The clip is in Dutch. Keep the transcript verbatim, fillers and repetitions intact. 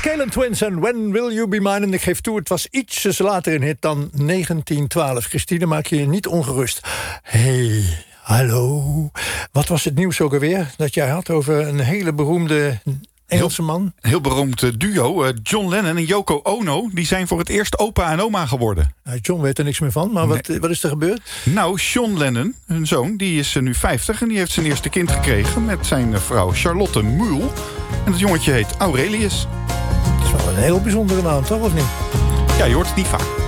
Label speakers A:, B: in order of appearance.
A: Salem Twins en When Will You Be Mine? En ik geef toe, het was ietsjes later in hit dan negentien twaalf. Christine, maak je je niet ongerust. Hey, hallo. Wat was het nieuws ook alweer dat jij had over een hele beroemde Engelse man?
B: Heel, heel beroemd duo, John Lennon en Yoko Ono, die zijn voor het eerst opa en oma geworden.
A: John weet er niks meer van, maar wat,
B: Nee.
A: wat is er gebeurd?
B: Nou, Sean Lennon, hun zoon, die is nu vijftig en die heeft zijn eerste kind gekregen met zijn vrouw Charlotte Muhl. En dat jongetje heet Aurelius.
A: Dat is wel een heel bijzondere naam, toch, of niet?
B: Ja, je hoort het niet vaak.